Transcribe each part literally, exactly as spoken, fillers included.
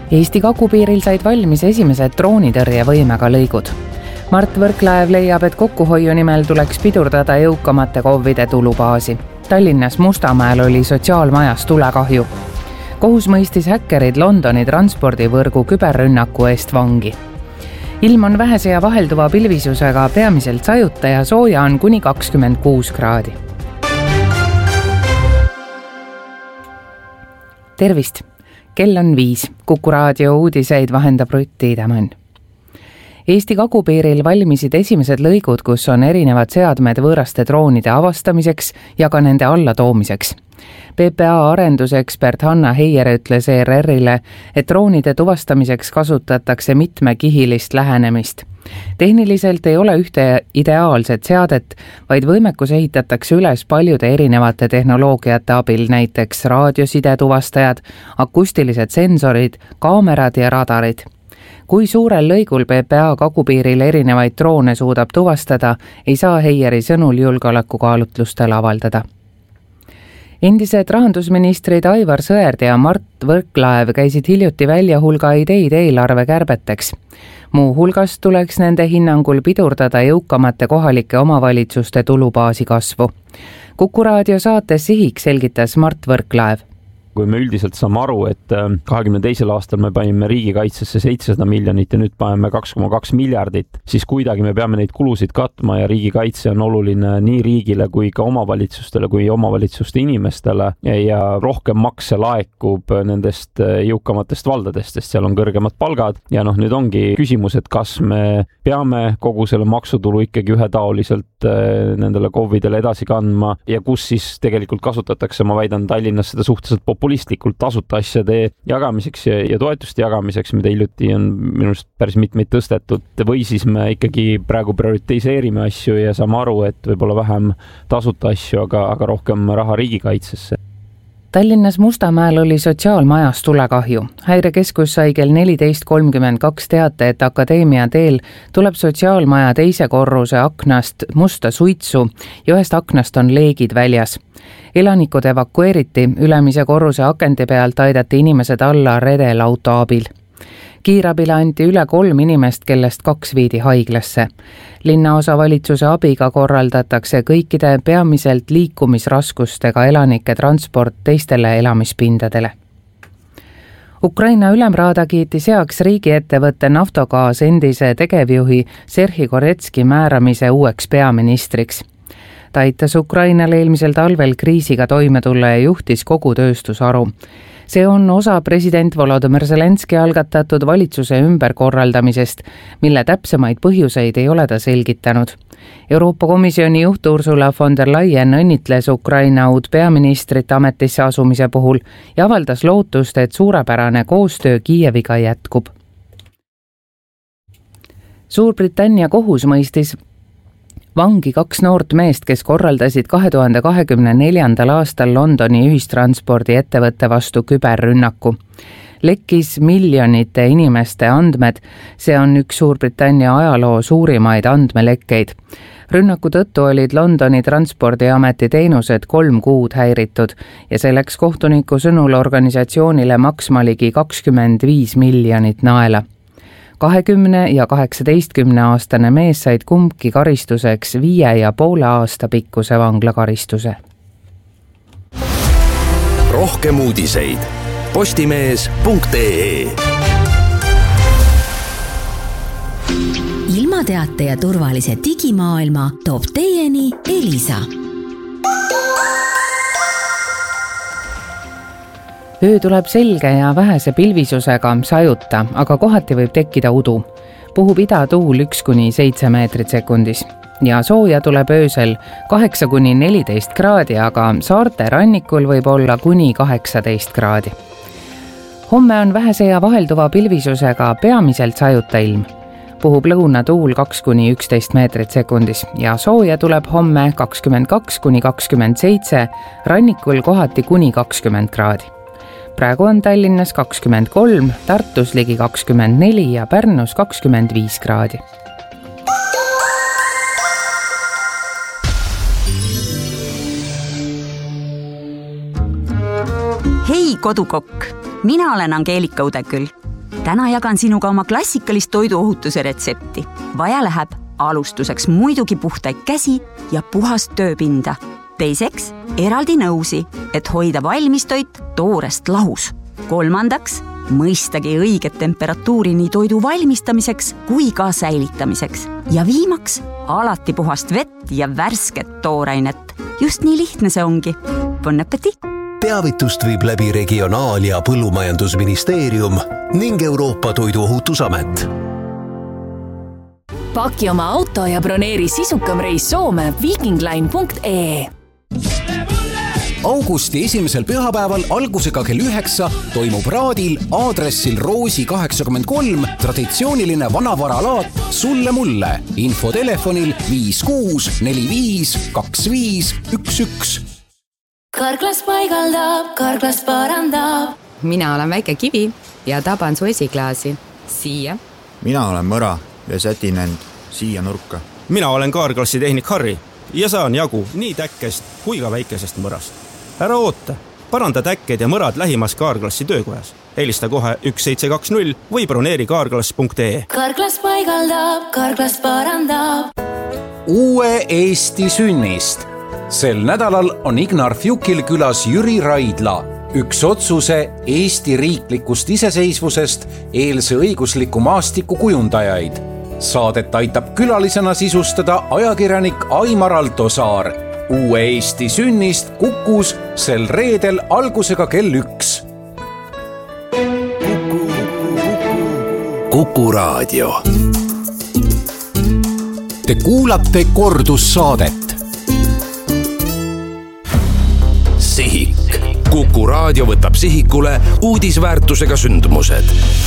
Eesti kagupiiril said valmis esimesed droonitõrjevõimega lõigud. Mart Võrklaev leiab, et kokkuhoiu nimel tuleks pidurdada jõukamate KOV-ide tulubaasi. Tallinnas Mustamäel oli sotsiaalmajas tulekahju. Kohus mõistis häkkerid Londoni transpordivõrgu küberrünnaku eest vangi. Ilm on vähese ja vahelduva pilvisusega, peamiselt sajuta ja sooja on kuni kakskümmend kuus kraadi. Tervist! Kell on viis. Kuku raadio uudiseid vahendab Rutt Tiidemann. Eesti kagupiiril valmisid esimesed lõigud, kus on erinevad seadmed võõraste droonide avastamiseks ja ka nende allatoomiseks. P P A arendusekspert Hanna Heier ütles E R R-ile, et droonide tuvastamiseks kasutatakse mitmekihilist lähenemist. Tehniliselt ei ole ühte ideaalset seadet, vaid võimekus ehitatakse üles paljude erinevate tehnoloogiate abil, näiteks raadioside tuvastajad, akustilised sensorid, kaamerad ja radarid. Kui suurel lõigul P P A kagupiiril erinevaid droone suudab tuvastada, ei saa Heieri sõnul julgeolekukaalutlustel avaldada. Endised rahandusministrid Aivar Sõerd ja Mart Võrklaev käisid hiljuti välja hulga ideid eelarve kärbeteks. Muu hulgas tuleks nende hinnangul pidurdada jõukamate kohalike omavalitsuste tulubaasi kasvu. Kuku raadio saates Sihik selgitas Mart Võrklaev. Kui me üldiselt saame aru, et kahekümne teisel aastal me panime riigikaitsesse seitsesada miljonit ja nüüd paneme kaks koma kaks miljardit, siis kuidagi me peame neid kulusid katma ja riigikaitse on oluline nii riigile kui ka omavalitsustele kui omavalitsuste inimestele ja rohkem makse laekub nendest jõukamatest valdadest, sest seal on kõrgemad palgad ja noh, nüüd ongi küsimus, et kas me peame kogu selle maksutulu ikkagi ühetaoliselt nendele KOV-idele edasi kandma ja kus siis tegelikult kasutatakse, ma väidan Tallinnas seda suhteliselt populistlikult tasuta asjade jagamiseks ja, ja toetuste jagamiseks, mida hiljuti on minust päris mitmeid tõstetud, või siis me ikkagi praegu prioritiseerime asju ja saame aru, et võib-olla vähem tasuta asju, aga, aga rohkem raha riigikaitsesse. Tallinnas Mustamäel oli sotsiaalmajas tulekahju. Häirekeskus sai kell neliteist kolmkümmend kaks teate, et Akadeemia teel tuleb sotsiaalmaja teise korruse aknast musta suitsu ja ühest aknast on leegid väljas. Elanikud evakueeriti, ülemise korruse akende pealt aidati inimesed alla redelauto abil. Kiirabile anti üle kolm inimest, kellest kaks viidi haiglasse. Linnaosa valitsuse abiga korraldatakse kõikide peamiselt liikumisraskustega elanike transport teistele elamispindadele. Ukraina ülemraada kiitis heaks riigiettevõtte Naftogaas endise tegevjuhi Serhi Koretski määramise uueks peaministriks. Ta aitas Ukrainal eelmisel talvel kriisiga toime tulla ja juhtis kogu tööstusharu. See on osa president Volodymyr Zelenski algatatud valitsuse ümberkorraldamisest, mille täpsemaid põhjuseid ei ole ta selgitanud. Euroopa Komisjoni juht Ursula von der Leyen õnnitles Ukraina uut peaministrit ametisse asumise puhul ja avaldas lootust, et suurepärane koostöö Kiieviga jätkub. Suurbritannia kohus mõistis vangi kaks noort meest, kes korraldasid kahe tuhande kahekümne neljandal aastal Londoni ühistranspordi ettevõtte vastu küberrünnaku. Lekkis miljonite inimeste andmed, see on üks Suurbritannia ajaloo suurimaid andmelekkeid. Rünnaku tõttu olid Londoni transpordiameti teenused kolm kuud häiritud ja selleks kohtuniku sõnul organisatsioonile maksma ligi kakskümmend viis miljonit naela. kahekümne ja kaheksateistkümne aastane mees said kumbki karistuseks viie ja poole aasta pikkuse vanglakaristuse. Rohkem uudiseid postimees punkt ee. Ilmateate ja turvalise digimaailma toob teieni Elisa. Öö tuleb selge ja vähese pilvisusega, sajuta, aga kohati võib tekkida udu. Puhub idatuul üks kuni seitse meetrit sekundis. Ja sooja tuleb öösel kaheksa kuni neliteist kraadi, aga saarte rannikul võib olla kuni kaheksateist kraadi. Homme on vähese ja vahelduva pilvisusega peamiselt sajuta ilm. Puhub lõunatuul kaks kuni üksteist meetrit sekundis ja sooja tuleb homme kakskümmend kaks kuni kakskümmend seitse, rannikul kohati kuni kakskümmend kraadi. Praegu on Tallinnas kakskümmend kolm, Tartus ligi kakskümmend neli ja Pärnus kakskümmend viis kraadi. Hei kodukokk, mina olen Angeelika Udeküll. täna jagan sinuga oma klassikalist toiduohutuse retsepti. Vaja läheb alustuseks muidugi puhtaid käsi ja puhast tööpinda. Teiseks eraldi nõusi, et hoida valmistoit toorest lahus. Kolmandaks mõistagi õiget temperatuuri nii toidu valmistamiseks kui ka säilitamiseks. Ja viimaks alati puhast vett ja värsket toorainet. Just nii lihtne see ongi. Bon appétit! Teavitust viib läbi Regionaal- ja Põllumajandusministeerium ning Euroopa Toiduohutusamet. Paki oma auto ja broneeri sisukam reis Soome vikingline punkt ee. Augusti esimesel pühapäeval algusega kell üheksa toimub Raadil aadressil Roosi kaheksakümmend kolm traditsiooniline vanavaralaat Sulle mulle. Info telefonil viis kuus neli viis kaks viis üks üks. Karklas paigaldab, karklas parandab. Mina olen väike kivi ja taban su esiklaasi. Siia. Mina olen mõra ja sätin end siia nurka. Mina olen kaarklassi tehnik Harri ja saan jagu nii täkkest kui ka väikesest mõrast. Ära oota, paranda täkked ja mõrad lähimas kaarklassi töökojas. Helista kohe üks seitse kaks null või broneeri kaarklass punkt ee. Karklas paigaldab, karklas parandab. Uue Eesti sünnist. Sel nädalal on Ignar Fjukil külas Jüri Raidla, üks otsuse Eesti riiklikust iseseisvusest eelse õigusliku maastiku kujundajaid. Saadet aitab külalisena sisustada ajakirjanik Aimar Altosaar. Uue Eesti sünnist Kukus sel reedel algusega kell üks. Kuku raadio. Te kuulate kordussaadet. Sihik. Kuku raadio võtab sihikule uudisväärtusega sündmused.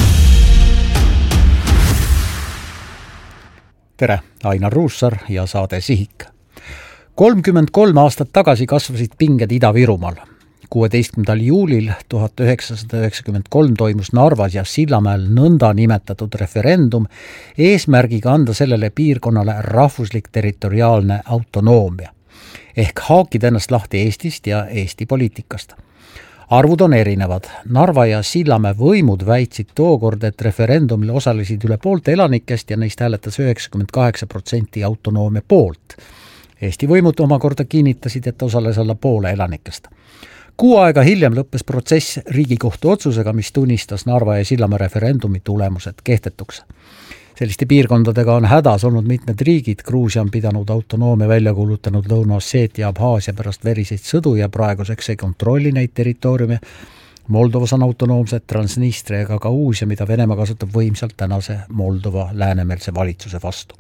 Tere, Ainar Ruussaar ja saade Sihik. kolmkümmend kolm aastat tagasi kasvasid pinged Ida-Virumaal. kuueteistkümnendal juulil tuhat üheksasada üheksakümmend kolm toimus Narvas ja Sillamäel nõnda nimetatud referendum eesmärgiga anda sellele piirkonnale rahvuslik territoriaalne autonoomia ehk haakida ennast lahti Eestist ja Eesti poliitikast. Arvud on erinevad. Narva ja Sillamäe võimud väitsid tookord, et referendumil osalesid üle poolt elanikest ja neist hääletas üheksakümmend kaheksa protsenti autonoomia poolt. Eesti võimud omakorda kinnitasid, et osales alla poole elanikest. Kuu aega hiljem lõppes protsess Riigikohtu otsusega, mis tunnistas Narva ja Sillamäe referendumi tulemused kehtetuks. Selliste piirkondadega on hädas olnud mitmed riigid. Gruusia on pidanud autonoomia välja kuulutanud Lõuna-Osseetia ja Abhaasia pärast veriseid sõdu ja praeguseks ei kontrolli neid territooriume. Moldovas on autonoomsed Transnistria ega Gagauzia, mida Venemaa kasutab võimsalt tänase Moldova läänemeelse valitsuse vastu.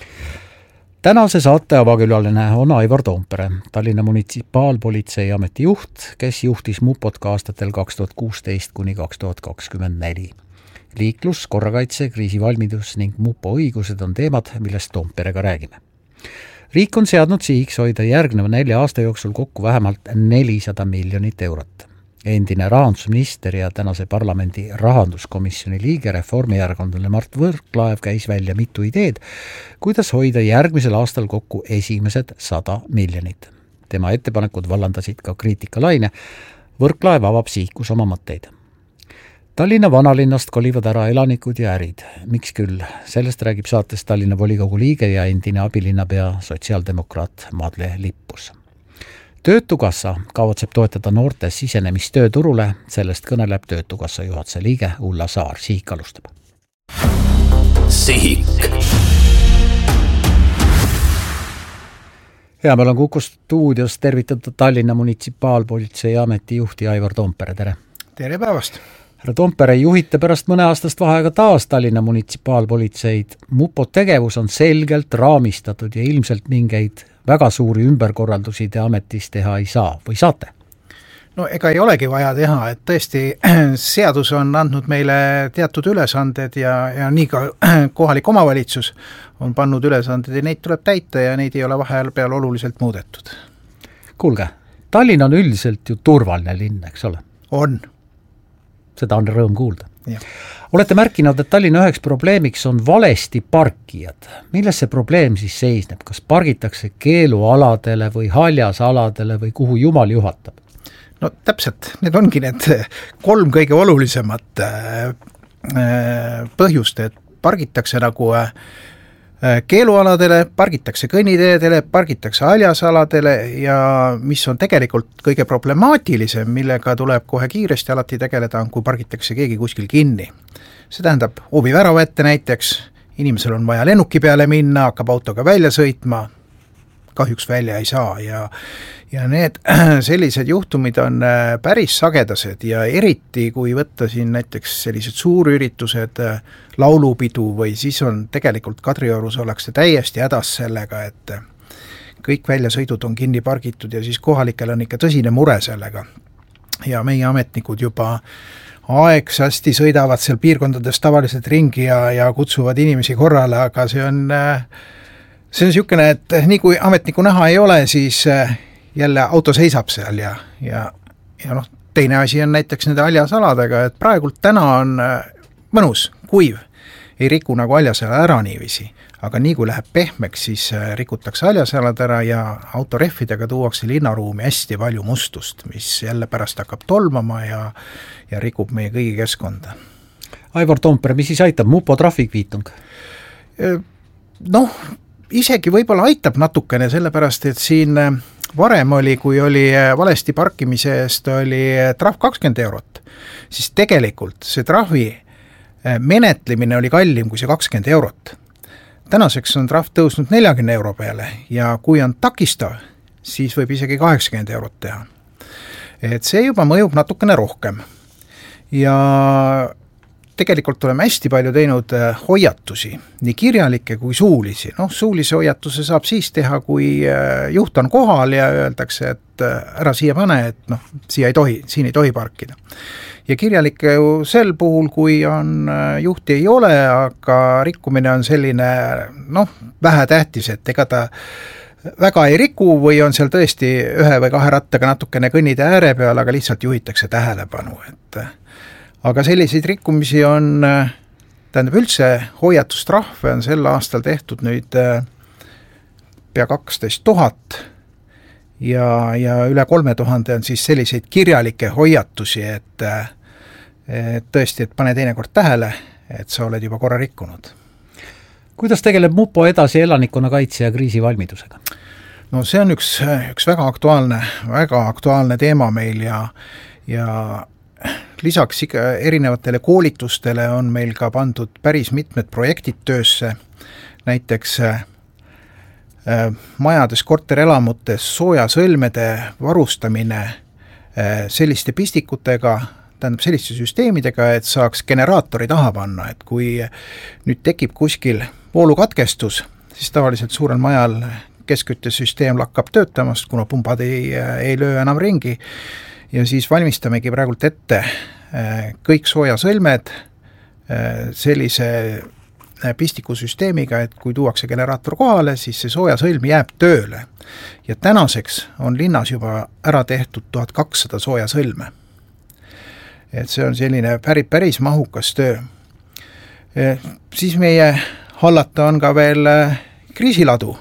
Tänase saate avakülaline on Aivar Toompere, Tallinna munitsipaalpolitsei ameti juht, kes juhtis mupot ka aastatel kaks tuhat kuusteist kuni kaks tuhat kakskümmend neli. Liiklus, korrakaitse, kriisivalmidus ning mupo õigused on teemad, millest Toomperega räägime. Riik on seadnud sihiks hoida järgneva nelja aasta jooksul kokku vähemalt nelisada miljonit eurot. Endine rahandusminister ja tänase parlamendi rahanduskomisjoni liige reformierakondlane Mart Võrklaev käis välja mitu ideed, kuidas hoida järgmisel aastal kokku esimesed sada miljonit. Tema ettepanekud vallandasid ka kriitikalaine. Võrklaev avab sihikus oma mõtteid. Tallinna vanalinnast kolivad ära elanikud ja ärid. Miks küll? Sellest räägib saates Tallinna volikogu liige ja endine abilinnapea sotsiaaldemokraat Madle Lippus. Töötukassa kavatseb toetada noorte sisenemist tööturule, sellest kõneleb Töötukassa juhatuse liige Ulla Saar. Sihik alustab. Sihik. Ja meil on Kuku stuudios tervitatud Tallinna munitsipaalpolitsei ameti juhti Aivar Toompere. Tere! Tere päevast! Härra Toompere, juhite pärast mõne aastast vaheaega taas Tallinna munitsipaalpolitseid. Mupo tegevus on selgelt raamistatud ja ilmselt mingeid väga suuri ümberkorraldusi te ametis teha ei saa või saate? No ega ei olegi vaja teha, et tõesti seadus on andnud meile teatud ülesanded ja, ja nii ka kohalik omavalitsus on pannud ülesanded ja neid tuleb täita ja neid ei ole vahel peal oluliselt muudetud. Kuulge, Tallinn on üldiselt ju turvaline linn, eks ole? On. Seda on rõõm kuulda. Ja. Olete märkinud, et Tallinna üheks probleemiks on valesti parkijad. Milles see probleem siis seisneb? Kas pargitakse keelualadele või haljasaladele või kuhu jumal juhatab? No täpselt, need ongi need kolm kõige olulisemat põhjust, et pargitakse nagu keelualadele, pargitakse kõnniteedele, pargitakse haljasaladele ja mis on tegelikult kõige problemaatilisem, millega tuleb kohe kiiresti alati tegeleda, on kui pargitakse keegi kuskil kinni. See tähendab hobivärava ette näiteks, inimesel on vaja lennuki peale minna, hakkab autoga välja sõitma, kahjuks välja ei saa ja, ja need sellised juhtumid on päris sagedased ja eriti kui võtta siin näiteks sellised suurüritused, laulupidu või siis on tegelikult Kadriorus ollakse täiesti hädas sellega, et kõik väljasõidud on kinni pargitud ja siis kohalikel on ikka tõsine mure sellega. Ja meie ametnikud juba aegsasti sõidavad seal piirkondades tavaliselt ringi ja, ja kutsuvad inimesi korrale, aga see on See on niisugune, et nii kui ametniku näha ei ole, siis jälle auto seisab seal ja, ja, ja noh, teine asi on näiteks nende haljasaladega, et praegult täna on mõnus, kuiv, ei riku nagu haljasala ära niivisi, aga nii kui läheb pehmeks, siis rikutakse haljasalad ära ja autorehvidega tuuakse linnaruumi hästi palju mustust, mis jälle pärast hakkab tolmama ja, ja rikub meie kõigi keskkonda. Aivar Toompere, mis siis aitab, mupo trahvikviitung? Noh, isegi võib-olla aitab natukene, sellepärast, et siin varem oli, kui oli valesti parkimise eest, oli trahv kakskümmend eurot, siis tegelikult see trahvi menetlemine oli kallim kui see kakskümmend eurot. Tänaseks on trahv tõusnud neljakümne euro peale ja kui on takistav, siis võib isegi kaheksakümmend eurot teha. Et see juba mõjub natukene rohkem ja tegelikult oleme hästi palju teinud hoiatusi, nii kirjalikke kui suulisi. Noh, suulise hoiatuse saab siis teha, kui juht on kohal ja öeldakse, et ära siia pane, et noh, siia ei tohi, siin ei tohi parkida. Ja kirjalikke ju sel puhul, kui on juhti ei ole, aga rikkumine on selline, noh, vähe tähtis, et ega ta väga ei riku või on seal tõesti ühe või kahe rattaga natukene kõnnide ääre peal, aga lihtsalt juhitakse tähelepanu, et aga selliseid rikkumisi on, tähendab üldse hoiatustrahve on sel aastal tehtud nüüd pea kaksteist tuhat ja, ja üle kolme tuhande on siis selliseid kirjalikke hoiatusi, et, et tõesti, et pane teinekord tähele, et sa oled juba korra rikkunud. Kuidas tegeleb mupo edasi elanikkonnakaitse ja kriisivalmidusega? No see on üks, üks väga aktuaalne, väga aktuaalne teema meil ja, ja lisaks erinevatele koolitustele on meil ka pandud päris mitmed projektid töösse, näiteks äh, majades, korterelamutes soojasõlmede varustamine äh, selliste pistikutega, tähendab selliste süsteemidega, et saaks generaatori taha panna, et kui nüüd tekib kuskil voolukatkestus, siis tavaliselt suurel majal keskküttesüsteem lakkab töötamast, kuna pumbad ei, ei löö enam ringi, ja siis valmistamegi praegult ette kõik soojasõlmed sellise pistikusüsteemiga, et kui tuuakse generaator kohale, siis see soojasõlm jääb tööle. Ja tänaseks on linnas juba ära tehtud tuhat kakssada soojasõlme. Et see on selline päris, päris mahukas töö. Siis meie hallata on ka veel kriisiladu.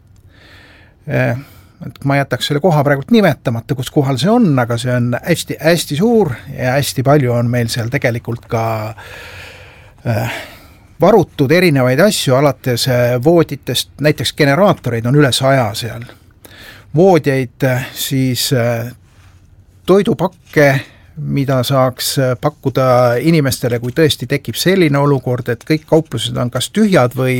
Et ma jätaks selle koha praegult nimetamata, kus kohal see on, aga see on hästi, hästi suur ja hästi palju on meil seal tegelikult ka äh, varutud erinevaid asju, alates vooditest, näiteks generaatoreid on üle saja seal. Voodjeid, siis äh, toidupakke, mida saaks pakkuda inimestele, kui tõesti tekib selline olukord, et kõik kauplused on kas tühjad või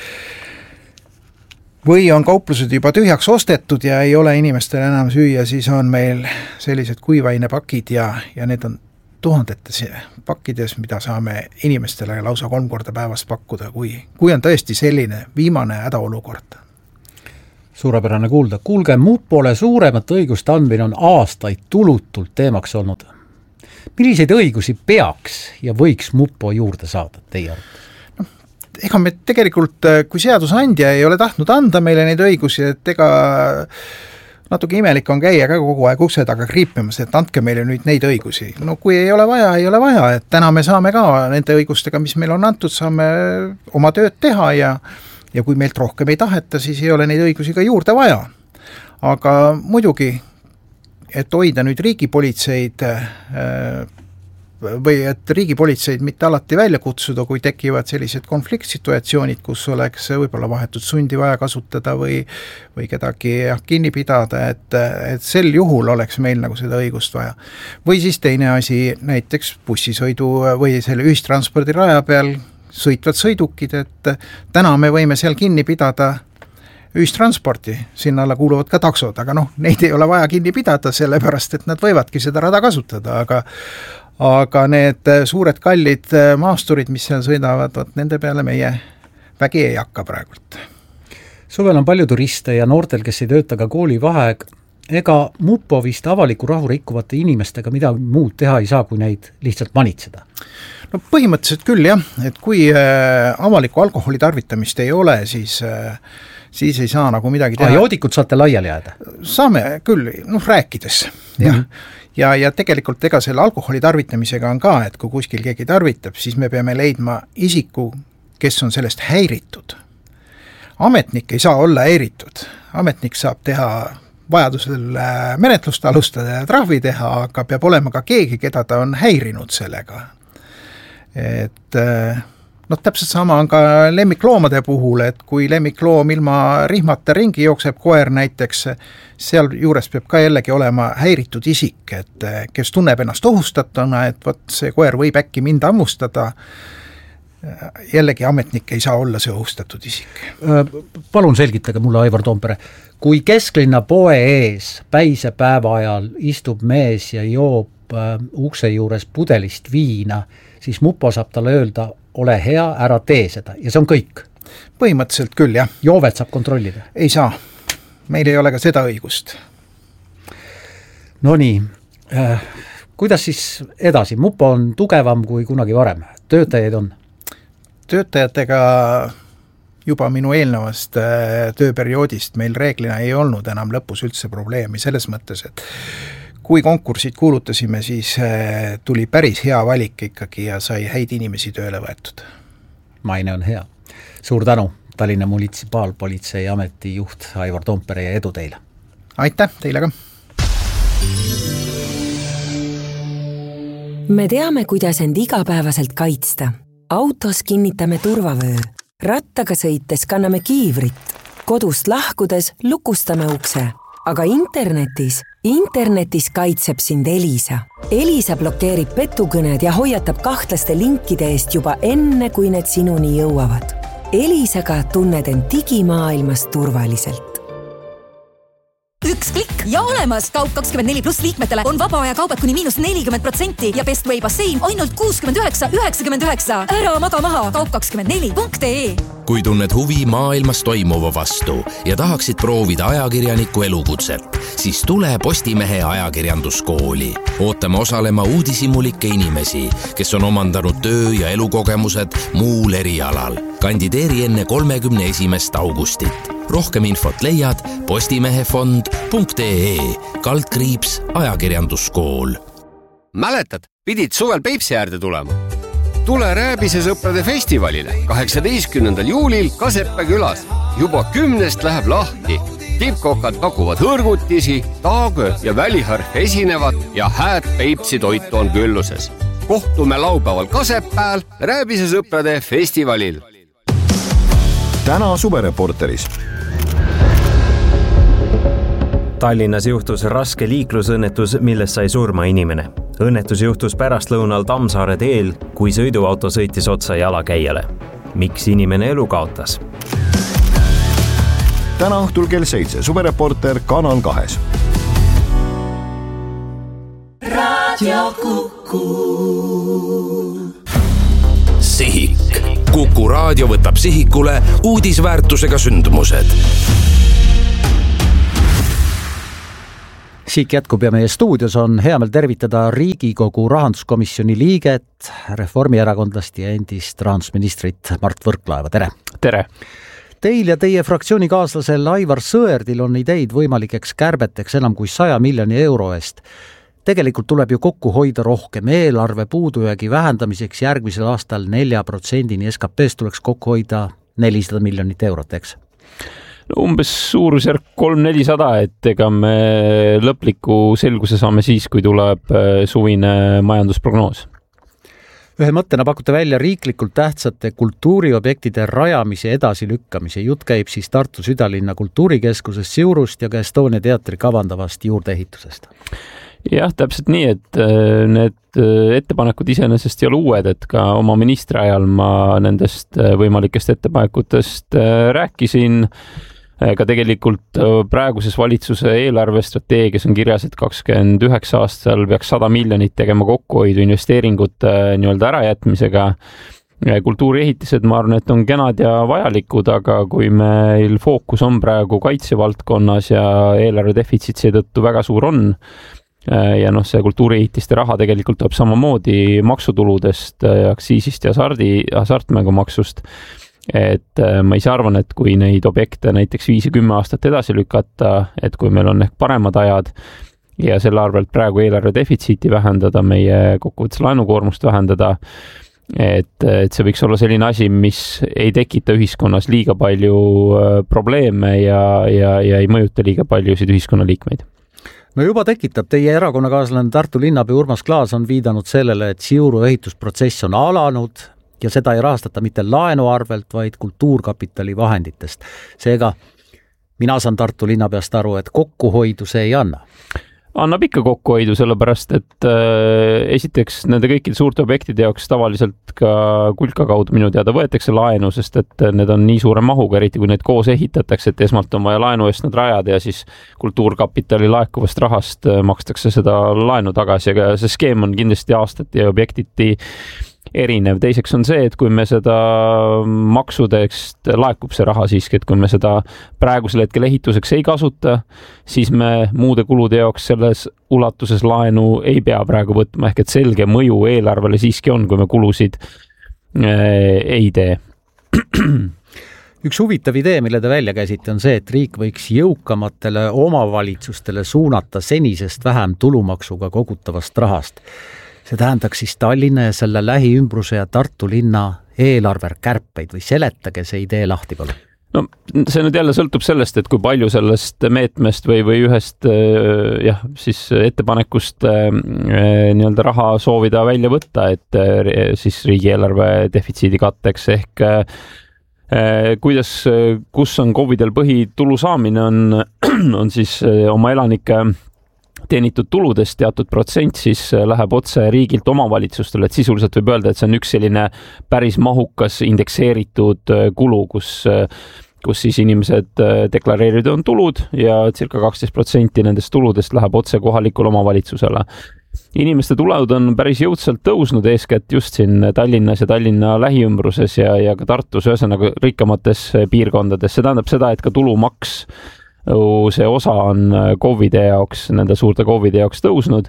või on kauplused juba tühjaks ostetud ja ei ole inimestel enam süüa, siis on meil sellised kuivainepakid ja, ja need on tuhandetes pakkides, mida saame inimestele lausa kolm korda päevast pakkuda, kui, kui on tõesti selline viimane hädaolukord. Suurepärane kuulda. Kuulge, mupole suuremat õiguste andmine on aastaid tulutult teemaks olnud. Milliseid õigusi peaks ja võiks mupo juurde saada teie arvates? Ega me tegelikult, kui seadusandja ei ole tahtnud anda meile neid õigusi, et ega natuke imelik on käia ka kogu aeg ukse taga kriipimas, et andke meile nüüd neid õigusi. No kui ei ole vaja, ei ole vaja, et täna me saame ka nende õigustega, mis meil on antud, saame oma tööd teha ja, ja kui meilt rohkem ei taheta, siis ei ole neid õigusi ka juurde vaja. Aga muidugi, et hoida nüüd riigipolitseid äh, või et riigipolitseid mitte alati välja kutsuda, kui tekivad sellised konfliktsituatsioonid, kus oleks võib-olla vahetut sundi vaja kasutada või, või kedagi jah, kinni pidada, et, et sel juhul oleks meil nagu seda õigust vaja. Või siis teine asi, näiteks bussisõidu või selle ühistranspordi raja peal sõitvad sõidukid, et täna me võime seal kinni pidada ühistransporti, sinna alla kuuluvad ka taksod, aga noh, neid ei ole vaja kinni pidada, sellepärast et nad võivadki seda rada kasutada, aga aga need suured kallid maasturid, mis seal sõidavad, võt nende peale meie vägi ei hakka praegult. Suvel on palju turiste ja noortel, kes ei tööta ka koolivaheaeg, ega mupo vist avaliku rahu rikkuvate inimestega midagi muud teha ei saa, kui neid lihtsalt manitseda? No põhimõtteliselt küll jah, et kui äh, avaliku alkoholi tarvitamist ei ole, siis äh, siis ei saa nagu midagi teha. Joodikud saate laiali jääda? Saame küll, noh rääkides. Ja, mm -hmm. ja, ja tegelikult ega selle alkoholi tarvitamisega on ka, et kui kuskil keegi tarvitab, siis me peame leidma isiku, kes on sellest häiritud. Ametnik ei saa olla häiritud. Ametnik saab teha vajadusel menetlust alustada ja trahvi teha, aga peab olema ka keegi, keda ta on häirinud sellega. Et noh, täpselt sama on ka lemmikloomade puhul, et kui lemmikloom ilma rihmata ringi jookseb koer näiteks, seal juures peab ka jällegi olema häiritud isik, et kes tunneb ennast ohustatuna, et võt see koer võib äkki mind ammustada, jällegi ametnik ei saa olla see ohustatud isik. Palun selgitage mulle, Aivar Toompere, kui kesklinna poe ees päise päeva ajal istub mees ja joob ukse juures pudelist viina, siis mupo saab talle öelda, ole hea, ära tee seda ja see on kõik. Põhimõtteliselt küll, jah. Joovet saab kontrollida? Ei saa. Meil ei ole ka seda õigust. No nii, äh, kuidas siis edasi? Mupo on tugevam kui kunagi varem. Töötajaid on? Töötajatega juba minu eelnevast äh, tööperioodist meil reeglina ei olnud enam lõpus üldse probleemi selles mõttes, et kui konkursid kuulutasime, siis tuli päris hea valik ikkagi ja sai häid inimesi tööle võetud. Maine on hea. Suur tänu, Tallinna munitsipaalpolitsei ameti juht Aivar Toompere ja edu teile. Aitäh, teile ka. Me teame, kuidas end igapäevaselt kaitsta. Autos kinnitame turvavöö. Rattaga sõites kanname kiivrit. Kodust lahkudes lukustame ukse. Aga internetis, internetis kaitseb sind Elisa. Elisa blokeerib petukõned ja hoiatab kahtlaste linkide eest juba enne, kui need sinuni jõuavad. Elisaga tunned end digimaailmas turvaliselt. Üks klikk ja olemas! Kaup kakskümmend neli pluss liikmetele on vaba aja kaubad kuni miinus nelikümmend protsenti ja Best Way bassein ainult kuuskümmend üheksa üheksakümmend üheksa. Ära maga maha! Kaup kakskümmend neli punkt ee. Kui tunned huvi maailmas toimuva vastu ja tahaksid proovida ajakirjaniku elukutset, siis tule Postimehe ajakirjanduskooli. Ootame osalema uudishimulikke inimesi, kes on omandanud töö- ja elukogemused muul erialal. Kandideeri enne kolmekümne esimest augustit. Rohkem infot leiad postimehefond punkt ee kaldkriips ajakirjanduskool. Mäletad, pidid suvel Peipsi äärde tulema? Tule Rääbise sõprade festivalile kaheksateistkümnendal juulil Kaseppe külas. Juba kümnest läheb lahti. Tippkokad pakuvad hõrgutisi, taagö ja väliharf esinevad ja hääd Peipsi toitu on külluses. Kohtume laupäeval Kasepääl Rääbise sõprade festivalil. Täna suvereporteris. Tallinnas juhtus raske liiklusõnnetus, milles sai surma inimene. Õnnetus juhtus pärastlõunal Tammsaare teel, kui sõiduauto sõitis otsa jalakäijale. Miks inimene elu kaotas? Täna õhtul kell seitse suvereporter Kanal kahes. Radio Kuku. Sihik. Kuku raadio võtab sihikule uudisväärtusega sündmused. Siik jätkub ja meie stuudios on hea meel tervitada Riigikogu rahanduskomisjoni liiget, reformierakondlast ja endist rahandusministrit Mart Võrklaeva. Tere! Tere! Teil ja teie fraktsioonikaaslasel Aivar Sõerdil on ideid võimalikeks kärbeteks enam kui saja miljoni euro eest. Tegelikult tuleb ju kokku hoida rohkem. Eelarve puudujäägi vähendamiseks järgmisel aastal nelja protsendini S K P-st tuleks kokku hoida nelisada miljonit eurot, eks? No, umbes suurusjärk kolm nelisada, et ega me lõpliku selguse saame siis, kui tuleb suvine majandusprognoos. Ühe mõttena pakute välja riiklikult tähtsate kultuuriobjektide rajamise edasilükkamise. Jutt käib siis Tartu südalinna kultuurikeskusest, Siurust ja ka Estonia teatri kavandavast juurdeehitusest. Jah, täpselt nii, et need ettepanekud iseenesest ei ole uued, et ka oma ministri ajal ma nendest võimalikest ettepanekutest rääkisin. Ka tegelikult praeguses valitsuse eelarvestrateegias on kirjas, et kakskümmend üheksa aastal peaks sada miljonit tegema kokkuhoidu investeeringute nii-öelda ärajätmisega. Kultuuriehitised, ma arvan, et on kenad ja vajalikud, aga kui meil fookus on praegu kaitsevaldkonnas ja eelarve defitsiit seetõttu väga suur on, ja noh, see kultuuriehitiste raha tegelikult tuleb samamoodi maksutuludest, aktsiisist ja hasardi, hasartmängumaksust, et ma ise arvan, et kui neid objekte näiteks viis ja kümme aastat edasi lükata, et kui meil on ehk paremad ajad ja selle arvelt praegu eelarve defitsiiti vähendada, meie kokkuvõttes laenukoormust vähendada, et, et see võiks olla selline asi, mis ei tekita ühiskonnas liiga palju probleeme ja, ja, ja ei mõjuta liiga paljusid ühiskonnaliikmeid. No juba tekitab. Teie erakonnakaaslane Tartu linnapea Urmas Klaas on viidanud sellele, et Siuru ehitusprotsess on alanud ja seda ei rahastata mitte laenu arvelt, vaid kultuurkapitali vahenditest. Seega mina saan Tartu linnapeast aru, et kokkuhoidu see ei anna. Annab ikka kokkuhoidu, sellepärast, et äh, esiteks nende kõikide suurte objektide jaoks tavaliselt ka kulka kaudu minu teada võetakse laenu, sest et need on nii suure mahuga, eriti kui need koos ehitatakse, et esmalt on vaja laenu eest nad rajada ja siis kultuurkapitali laekuvast rahast makstakse seda laenu tagasi, aga see skeem on kindlasti aastati ja objektiti erinev. Teiseks on see, et kui me seda maksudest laekub see raha siiski, et kui me seda praegusel hetkel ehituseks ei kasuta, siis me muude kulude jaoks selles ulatuses laenu ei pea praegu võtma, ehk et selge mõju eelarvele siiski on, kui me kulusid ei tee. Üks huvitav idee, mille te välja käsite, on see, et riik võiks jõukamatele omavalitsustele suunata senisest vähem tulumaksuga kogutavast rahast. See tähendaks siis Tallinna ja selle lähiümbruse ja Tartu linna eelarverkärpeid või seletage see idee lahti palun. No see nüüd jälle sõltub sellest, et kui palju sellest meetmest või, või ühest jah, siis ettepanekust nii-öelda raha soovida välja võtta, et siis riigieelarve defitsiidi katteks ehk kuidas, kus on KOV-idel põhitulu saamine on, on siis oma elanike teenitud tuludest teatud protsent siis läheb otse riigilt omavalitsustele, et sisuliselt võib öelda, et see on üks selline päris mahukas indekseeritud kulu, kus, kus siis inimesed deklareerivad on tulud ja circa kaksteist protsenti nendest tuludest läheb otse kohalikule omavalitsusele. Inimeste tulud on päris jõudsalt tõusnud, eeskätt just siin Tallinnas ja Tallinna lähiümbruses ja, ja ka Tartus, ühesõnaga rikkamates piirkondades. See tähendab seda, et ka tulumaks see osa on KOV-ide jaoks, nende suurte KOV-ide jaoks tõusnud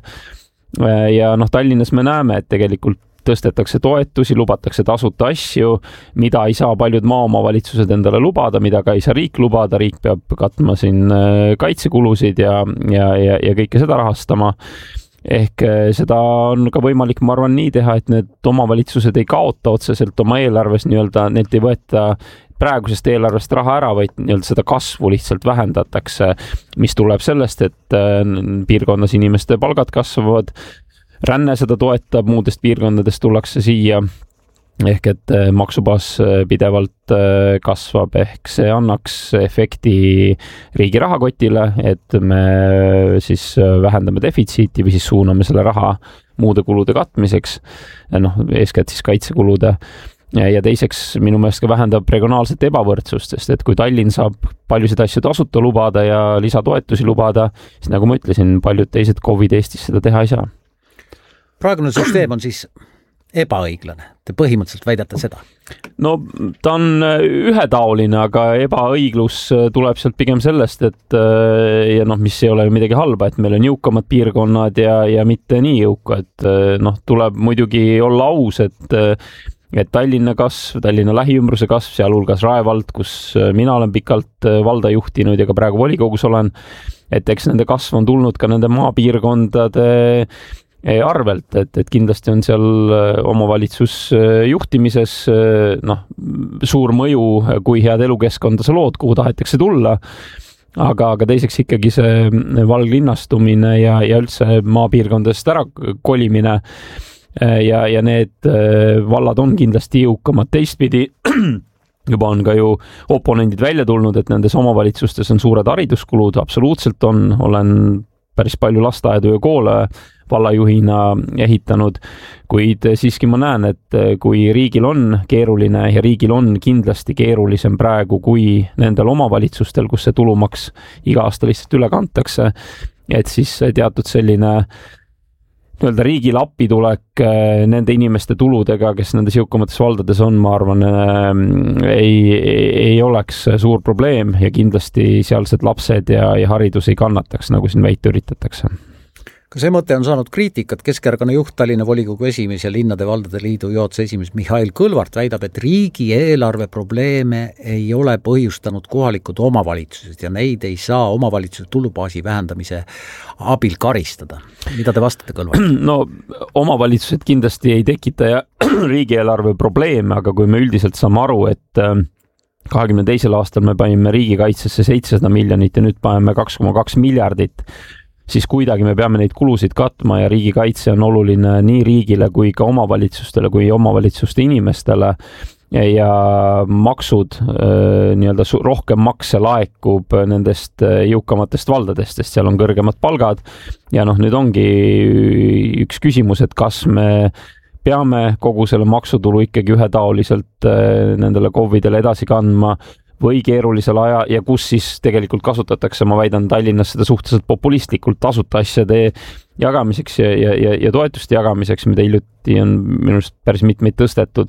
ja noh, Tallinnas me näeme, et tegelikult tõstetakse toetusi, lubatakse tasuta asju, mida ei saa paljud maaomavalitsused endale lubada, mida ka ei saa riik lubada, riik peab katma siin kaitsekulusid ja, ja, ja, ja kõike seda rahastama. Ehk seda on ka võimalik, ma arvan, nii teha, et need omavalitsused ei kaota otseselt oma eelarves, nii-öelda neilt ei võeta praegusest eelarvest raha ära, vaid nii-öelda seda kasvu lihtsalt vähendatakse, mis tuleb sellest, et piirkonnas inimeste palgad kasvavad, ränne seda toetab, muudest piirkondadest tullakse siia, ehk et maksubaas pidevalt kasvab, ehk see annaks efekti riigi rahakotile, et me siis vähendame defitsiiti või siis suuname selle raha muude kulude katmiseks, noh, eeskätt siis kaitsekulude. Ja teiseks minu meelest ka vähendab regionaalset ebavõrdsust, sest et kui Tallinn saab paljusid asju tasuta lubada ja lisatoetusi lubada, siis nagu ma ütlesin, paljud teised KOV-id Eestis seda teha ei saa. Praegune süsteem on siis ebaõiglane. Te põhimõtteliselt väidate seda? No ta on ühetaoline, aga ebaõiglus tuleb sealt pigem sellest, et ja noh, mis ei ole midagi halba, et meil on jõukamad piirkonnad ja, ja mitte nii jõuka, et noh, tuleb muidugi olla aus, et et Tallinna kasv, Tallinna lähiümbruse kasv, sealhulgas Rae vald, kus mina olen pikalt valda juhtinud ja ka praegu volikogus olen, et eks nende kasv on tulnud ka nende maapiirkondade arvelt, et, et kindlasti on seal omavalitsus juhtimises noh, suur mõju, kui head elukeskkonda sa lood, kuhu tahetakse tulla, aga, aga teiseks ikkagi see valglinnastumine ja, ja üldse maapiirkondadest ära kolimine. ja, ja need vallad on kindlasti jõukamad. Teistpidi juba on ka ju oponendid välja tulnud, et nendes omavalitsustes on suured hariduskulud, absoluutselt on, olen päris palju lasteaedu ja koole vallajuhina ehitanud, kuid siiski ma näen, et kui riigil on keeruline ja riigil on kindlasti keerulisem praegu kui nendel omavalitsustel, kus see tulumaks iga aasta lihtsalt üle kantakse, et siis teatud selline nii-öelda riigile appitulek nende inimeste tuludega, kes nendes jõukamates valdades on, ma arvan, ei, ei oleks suur probleem ja kindlasti sealsed lapsed ja, ja haridus ei kannataks, nagu siin väita üritatakse. Ka see mõte on saanud kriitikat. Keskerakonna juht Tallinna volikogu esimees ja Linnade Valdade Liidu juhatuse esimees Mihhail Kõlvart väidab, et riigi eelarve probleeme ei ole põhjustanud kohalikud omavalitsused ja neid ei saa omavalitsuse tulubaasi vähendamise abil karistada. Mida te vastate, Kõlvart? No omavalitsused kindlasti ei tekita ja riigieelarve probleeme, aga kui me üldiselt saame aru, et kahekümne teisel aastal me panime riigikaitsesse seitsesada miljonit ja nüüd paneme kaks koma kaks miljardit, siis kuidagi me peame neid kulusid katma ja riigikaitse on oluline nii riigile kui ka omavalitsustele kui omavalitsuste inimestele ja maksud, nii-öelda rohkem makse laekub nendest jõukamatest valdadest, sest seal on kõrgemad palgad ja noh, nüüd ongi üks küsimus, et kas me peame kogu selle maksutulu ikkagi ühetaoliselt nendele KOV-idele edasi kandma või keerulisel aja ja kus siis tegelikult kasutatakse, ma väidan Tallinnas seda suhteliselt populistlikult tasuta asjade jagamiseks ja, ja, ja, ja toetuste jagamiseks, mida hiljuti on minust päris mitmeid tõstetud.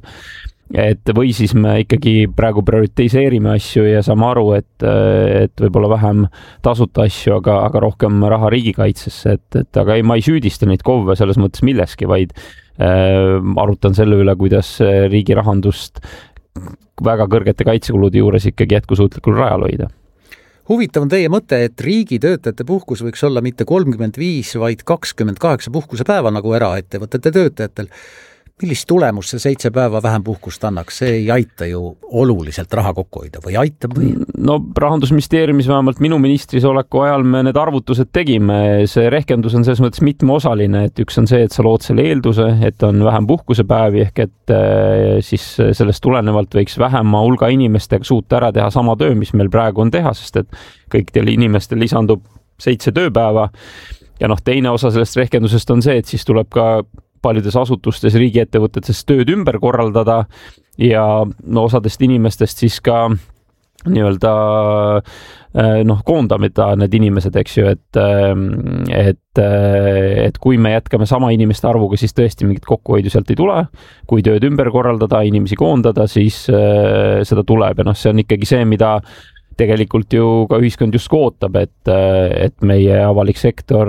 Et või siis me ikkagi praegu prioritiseerime asju ja saame aru, et, et võib-olla vähem tasuta asju, aga, aga rohkem raha riigikaitsesse, et, et aga ei, ma ei süüdista neid KOV-e selles mõttes milleski, vaid äh, arutan selle üle, kuidas riigi rahandust väga kõrgete kaitsekulude juures ikkagi jätkusuutlikul rajal hoida. Huvitav on teie mõte, et riigi töötajate puhkus võiks olla mitte kolmkümmend viis, vaid kakskümmend kaheksa puhkusepäeva nagu eraettevõtete töötajatel. Millist tulemus see seitse päeva vähem puhkust annaks? See ei aita ju oluliselt raha kokku hoida või aitab või? No Rahandusministeeriumis vähemalt minu ministris oleku ajal me need arvutused tegime. See rehkendus on selles mõttes mitmeosaline, et üks on see, et sa lood selle eelduse, et on vähem puhkusepäevi ehk et siis sellest tulenevalt võiks vähema hulga inimestega suuta ära teha sama töö, mis meil praegu on teha, sest et kõikidel inimestel lisandub seitse tööpäeva ja noh, teine osa sellest rehkendusest on see, et siis tuleb ka paljudes asutustes, riigiettevõtetes tööd ümber korraldada ja no, osadest inimestest siis ka nii-öelda noh, koondamida need inimesed, eks ju, et, et, et kui me jätkame sama inimeste arvuga, siis tõesti mingit kokkuhoidu sealt ei tule. Kui tööd ümber korraldada, inimesi koondada, siis seda tuleb ja noh, see on ikkagi see, mida tegelikult ju ka ühiskond just ootab, et, et meie avalik sektor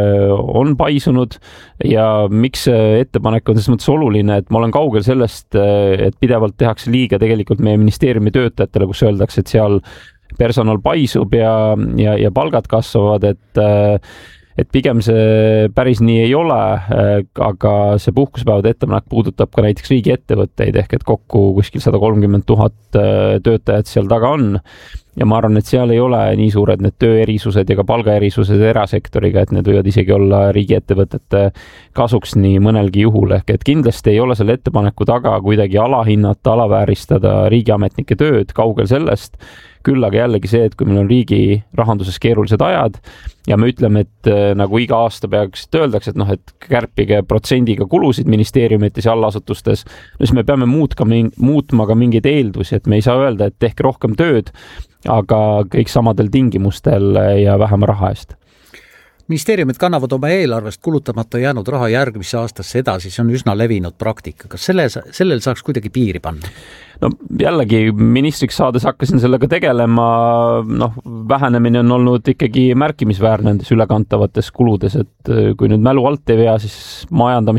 on paisunud ja miks see ettepanek on selles mõttes oluline, et ma olen kaugel sellest, et pidevalt tehakse liiga tegelikult meie ministeeriumi töötajatele, kus öeldakse, et seal personal paisub ja, ja, ja palgad kasvavad, et et pigem see päris nii ei ole, aga see puhkusepäevade ettepanek puudutab ka näiteks riigiettevõtteid ehk et kokku kuskil sada kolmkümmend tuhat töötajat seal taga on ja ma arvan, et seal ei ole nii suured need tööerisused ja ka palgaerisused erasektoriga, et need võivad isegi olla riigiettevõtete kasuks nii mõnelgi juhul ehk et kindlasti ei ole selle ettepaneku taga kuidagi alahinnata, alavääristada riigiametnike tööd, kaugel sellest. Küll aga jällegi see, et kui meil on riigi rahanduses keerulised ajad ja me ütleme, et nagu iga aasta peaks öeldakse, et noh, et kärpige protsendiga kulusid ministeeriumites ja allasutustes, siis me peame muutka, muutma ka mingeid eeldusi, et me ei saa öelda, et tehke rohkem tööd, aga kõik samadel tingimustel ja vähem raha eest. Ministeeriumid kannavad oma eelarvest kulutamata jäänud raha järgmisse aastasse edasi, see on üsna levinud praktika. Kas selle, sellel saaks kuidagi piiri panna? No jällegi ministriks saades hakkasin sellega tegelema, noh, vähenemine on olnud ikkagi märkimisväärne nendes ülekantavates kuludes, et kui nüüd mälu alt ei vea, siis majandamis